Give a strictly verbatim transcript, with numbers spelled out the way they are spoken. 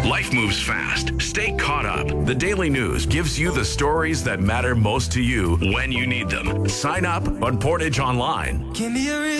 Life moves fast. Stay caught up. The Daily News gives you the stories that matter most to you when you need them. Sign up on Portage Online. Give me a